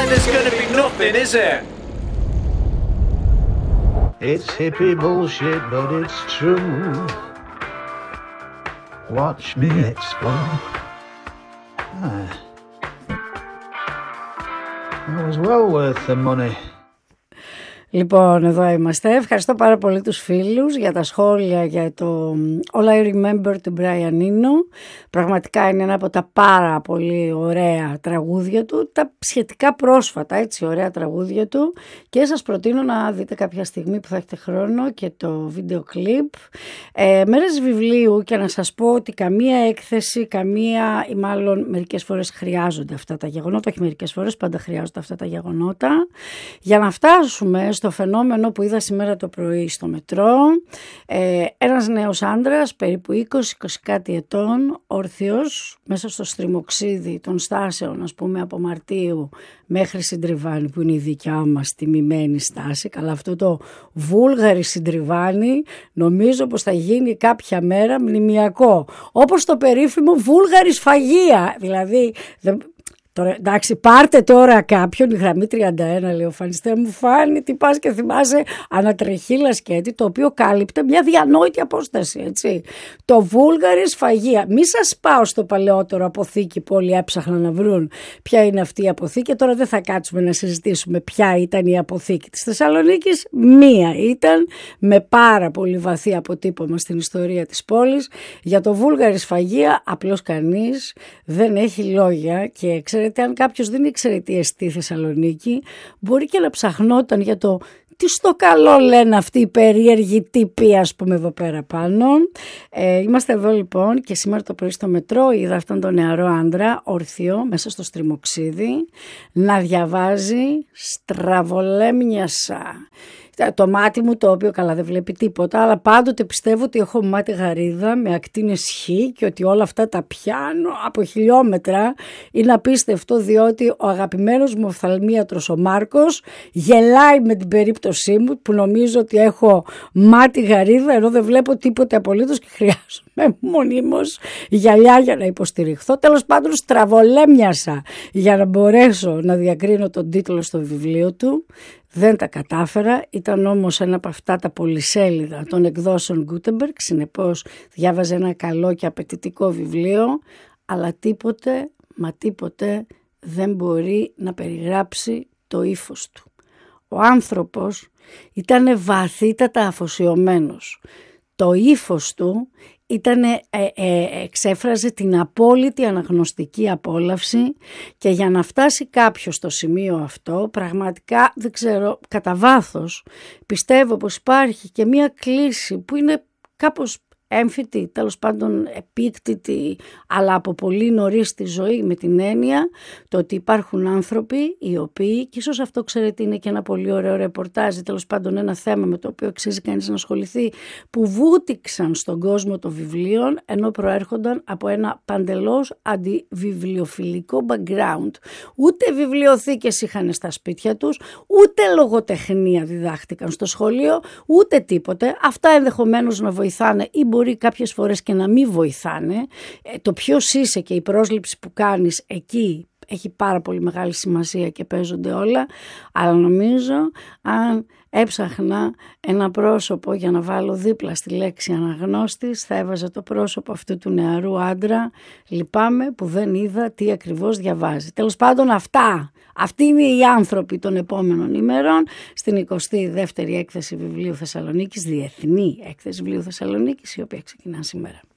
like there's gonna be nothing, is it? It's hippie bullshit, but it's true. Watch me explode. It was well worth the money. Λοιπόν, εδώ είμαστε. Ευχαριστώ πάρα πολύ τους φίλους για τα σχόλια για το All I Remember του Brian Eno. Πραγματικά είναι ένα από τα πάρα πολύ ωραία τραγούδια του, τα σχετικά πρόσφατα, έτσι, ωραία τραγούδια του, και σας προτείνω να δείτε κάποια στιγμή που θα έχετε χρόνο και το βίντεο κλιπ. Μέρες βιβλίου, και να σας πω ότι καμία έκθεση, καμία, ή μάλλον μερικές φορές χρειάζονται αυτά τα γεγονότα, όχι μερικές φορές, πάντα χρειάζονται αυτά τα γεγονότα, για να φτάσουμε στο φαινόμενο που είδα σήμερα το πρωί στο μετρό. Ένας νέος άντρας, περίπου 20 κάτι ετών, όρθιος, μέσα στο στριμοξίδι των στάσεων, ας πούμε, από Μαρτίου μέχρι Συντριβάνη, που είναι η δικιά μας τιμημένη στάση. Καλά, αυτό το Βούλγαρη Συντριβάνη νομίζω πως θα γίνει κάποια μέρα μνημιακό, όπως το περίφημο Βούλγαρη Σφαγεία. Δηλαδή, τώρα, εντάξει, πάρτε τώρα κάποιον, η γραμμή 31, λέει ο Φάνης, μου φάνει τι πας και θυμάσαι, ανατρεχίλα σκέτη, το οποίο κάλυπτε μια διανόητη απόσταση, έτσι. Το Βούλγαρη Σφαγεία. Μη σας πάω στο παλαιότερο αποθήκη που όλοι έψαχναν να βρουν ποια είναι αυτή η αποθήκη. Τώρα δεν θα κάτσουμε να συζητήσουμε ποια ήταν η αποθήκη της Θεσσαλονίκης. Μία ήταν, με πάρα πολύ βαθύ αποτύπωμα στην ιστορία της πόλης. Για το Βούλγαρη Σφαγεία απλώς κανείς δεν έχει λόγια, και ξέρετε, αν κάποιος δεν ήξερε τι εστί Θεσσαλονίκη, μπορεί και να ψαχνόταν για το τι στο καλό λένε αυτοί οι περίεργοι τύποι, ας πούμε, εδώ πέρα πάνω. Είμαστε εδώ λοιπόν, και σήμερα το πρωί στο μετρό είδα αυτόν τον νεαρό άντρα όρθιο μέσα στο στριμοξίδι να διαβάζει «Στραβολέμιασα». Το μάτι μου, το οποίο καλά δεν βλέπει τίποτα, αλλά πάντοτε πιστεύω ότι έχω μάτι γαρίδα με ακτίνες χ, και ότι όλα αυτά τα πιάνω από χιλιόμετρα. Είναι απίστευτο, διότι ο αγαπημένος μου οφθαλμίατρος ο Μάρκος γελάει με την περίπτωσή μου, που νομίζω ότι έχω μάτι γαρίδα, ενώ δεν βλέπω τίποτε απολύτως και χρειάζομαι μονίμως γυαλιά για να υποστηριχθώ. Τέλος πάντων, στραβολέμιασα για να μπορέσω να διακρίνω τον τίτλο στο βιβλίο του. Δεν τα κατάφερα, ήταν όμως ένα από αυτά τα πολυσέλιδα των εκδόσεων Gutenberg, συνεπώς διάβαζε ένα καλό και απαιτητικό βιβλίο, αλλά τίποτε, μα τίποτε δεν μπορεί να περιγράψει το ύφος του. Ο άνθρωπος ήταν βαθύτατα αφοσιωμένος. Το ύφος του εξέφραζε την απόλυτη αναγνωστική απόλαυση, και για να φτάσει κάποιος στο σημείο αυτό, πραγματικά δεν ξέρω, κατά βάθος πιστεύω πως υπάρχει και μία κλίση που είναι κάπως έμφυτη, τέλος πάντων επίκτητη, αλλά από πολύ νωρίς στη ζωή, με την έννοια το ότι υπάρχουν άνθρωποι οι οποίοι, και ίσως αυτό ξέρετε είναι και ένα πολύ ωραίο ρεπορτάζ, τέλος πάντων ένα θέμα με το οποίο αξίζει κανείς να ασχοληθεί, που βούτυξαν στον κόσμο των βιβλίων ενώ προέρχονταν από ένα παντελώς αντιβιβλιοφιλικό background. Ούτε βιβλιοθήκες είχαν στα σπίτια τους, ούτε λογοτεχνία διδάχτηκαν στο σχολείο, ούτε τίποτε. Αυτά ενδεχομένως να βοηθάνε ή μπορεί κάποιες φορές και να μην βοηθάνε. Το ποιος είσαι και η πρόσληψη που κάνεις εκεί έχει πάρα πολύ μεγάλη σημασία και παίζονται όλα, αλλά νομίζω αν έψαχνα ένα πρόσωπο για να βάλω δίπλα στη λέξη αναγνώστης, θα έβαζα το πρόσωπο αυτού του νεαρού άντρα. Λυπάμαι που δεν είδα τι ακριβώς διαβάζει. Τέλος πάντων, αυτοί είναι οι άνθρωποι των επόμενων ημερών στην 22η έκθεση βιβλίου Θεσσαλονίκης, διεθνή έκθεση βιβλίου Θεσσαλονίκης, η οποία ξεκινά σήμερα.